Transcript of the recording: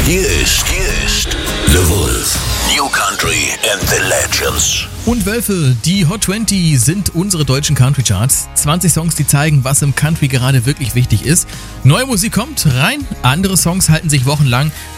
Hier ist The Wolf. New Country and the Legends. Und Wölfe, die Hot 20 sind unsere deutschen Country Charts. 20 Songs, die zeigen, was im Country gerade wirklich wichtig ist. Neue Musik kommt rein, andere Songs halten sich wochenlang.